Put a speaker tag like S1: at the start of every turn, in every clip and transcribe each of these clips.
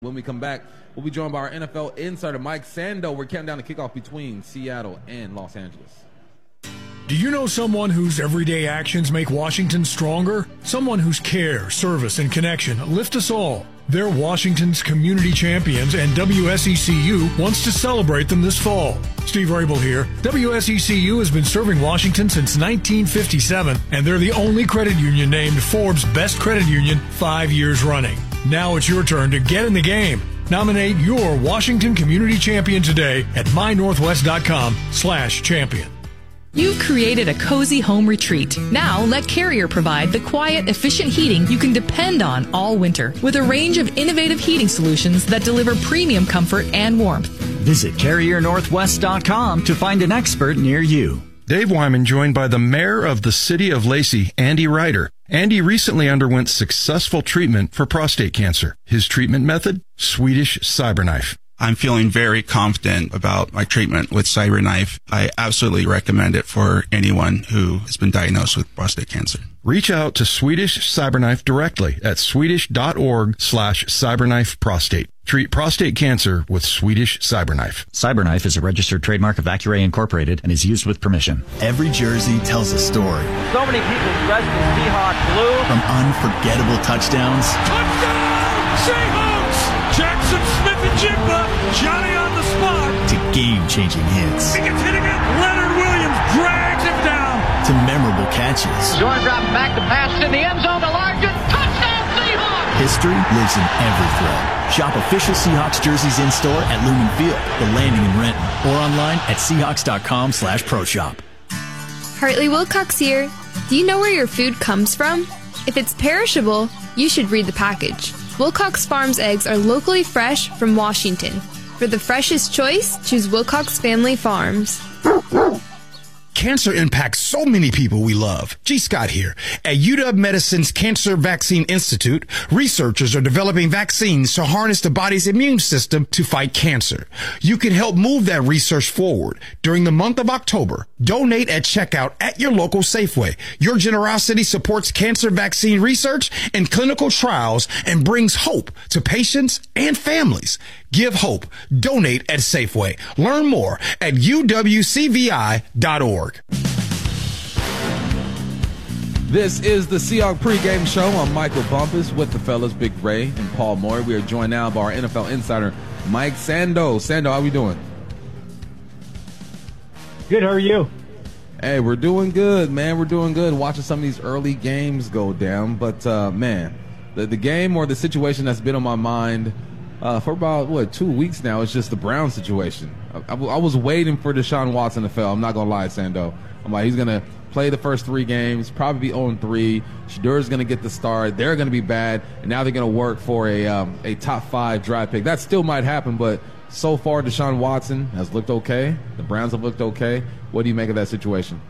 S1: When we come back, we'll be joined by our NFL insider, Mike Sando. We're counting down the kickoff between Seattle and Los Angeles.
S2: Do you know someone whose everyday actions make Washington stronger? Someone whose care, service, and connection lift us all. They're Washington's community champions, and WSECU wants to celebrate them this fall. Steve Rabel here. WSECU has been serving Washington since 1957, and they're the only credit union named Forbes' Best Credit Union 5 years running. Now it's your turn to get in the game. Nominate your Washington Community Champion today at mynorthwest.com/champion.
S3: You've created a cozy home retreat. Now let Carrier provide the quiet, efficient heating you can depend on all winter with a range of innovative heating solutions that deliver premium comfort and warmth.
S4: Visit CarrierNorthwest.com to find an expert near you.
S5: Dave Wyman joined by the mayor of the city of Lacey, Andy Ryder. Andy recently underwent successful treatment for prostate cancer. His treatment method? Swedish CyberKnife.
S6: I'm feeling very confident about my treatment with CyberKnife. I absolutely recommend it for anyone who has been diagnosed with prostate cancer.
S5: Reach out to Swedish CyberKnife directly at swedish.org/CyberKnifeProstate. Treat prostate cancer with Swedish CyberKnife.
S4: CyberKnife is a registered trademark of Accuray Incorporated and is used with permission.
S7: Every jersey tells a story.
S8: So many people dressed in Seahawk blue.
S7: From unforgettable touchdowns.
S9: Touchdown! Seahawks! Jackson Smith-Njigba, Johnny on the spot.
S7: To game-changing hits.
S9: He gets hit again. Leonard Williams drags him down.
S7: To memorable catches.
S8: Jordan dropping back to pass in the end zone to Larkin. Touchdown Seahawks!
S7: History lives in every thread. Shop official Seahawks jerseys in-store at Lumen Field, The Landing in Renton, or online at Seahawks.com/ProShop.
S10: Hartley Wilcox here. Do you know where your food comes from? If it's perishable, you should read the package. Wilcox Farms eggs are locally fresh from Washington. For the freshest choice, choose Wilcox Family Farms.
S11: Cancer impacts so many people we love. G. Scott here. At UW Medicine's Cancer Vaccine Institute, researchers are developing vaccines to harness the body's immune system to fight cancer. You can help move that research forward. During the month of October, donate at checkout at your local Safeway. Your generosity supports cancer vaccine research and clinical trials and brings hope to patients and families. Give hope. Donate at Safeway. Learn more at uwcvi.org.
S1: This is the Seahawks pregame show. I'm Michael Bumpus with the fellas, Big Ray and Paul Moore. We are joined now by our NFL insider, Mike Sando. Sando, how we doing?
S12: Good, how are you?
S1: Hey, we're doing good, man. We're doing good. Watching some of these early games go down. But, man, the game or the situation that's been on my mind for about, 2 weeks now is just the Brown situation. I was waiting for Deshaun Watson to fail. I'm not going to lie, Sando. I'm like, he's going to play the first 3 games, probably be 0-3. Shedeur is going to get the start. They're going to be bad, and now they're going to work for a top 5 draft pick. That still might happen, but so far Deshaun Watson has looked okay. The Browns have looked okay. What do you make of that situation?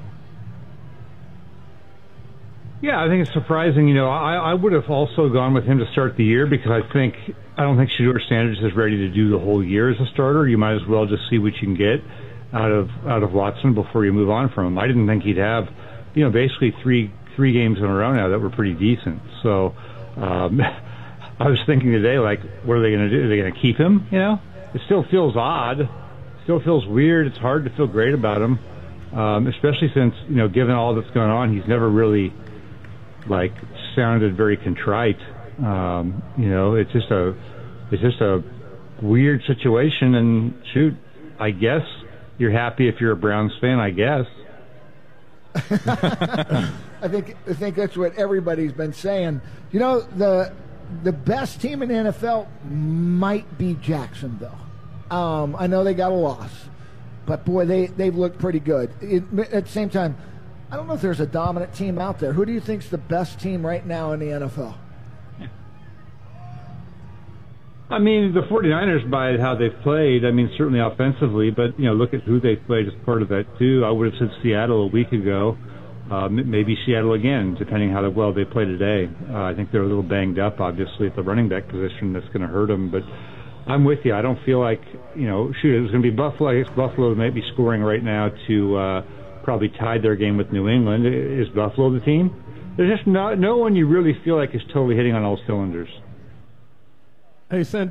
S12: Yeah, I think it's surprising. You know, I would have also gone with him to start the year because I don't think Shedeur Sanders is ready to do the whole year as a starter. You might as well just see what you can get out of Watson before you move on from him. I didn't think he'd have, basically three games in a row now that were pretty decent. So I was thinking today, like, what are they going to do? Are they going to keep him? It still feels odd. Still feels weird. It's hard to feel great about him, especially since, given all that's going on, he's never really sounded very contrite. It's just a weird situation, and shoot, I guess you're happy if you're a Browns fan, I guess.
S13: I think that's what everybody's been saying. The best team in the NFL might be Jacksonville. I know they got a loss, but boy, they've looked pretty good. At the same time, I don't know if there's a dominant team out there. Who do you think's the best team right now in the NFL?
S12: I mean, the 49ers, by how they've played, certainly offensively, but, look at who they've played as part of that, too. I would have said Seattle a week ago, maybe Seattle again, depending how well they play today. I think they're a little banged up, obviously, at the running back position. That's going to hurt them, but I'm with you. I don't feel like, it was going to be Buffalo. I guess Buffalo might be scoring right now to probably tied their game with New England. Is Buffalo the team? There's just no one you really feel like is totally hitting on all cylinders.
S14: Hey, Send